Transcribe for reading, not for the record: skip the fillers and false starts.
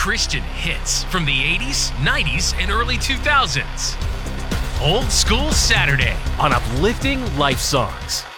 Christian hits from the 80s, 90s, and early 2000s. Old School Saturday on Uplifting Life Songs.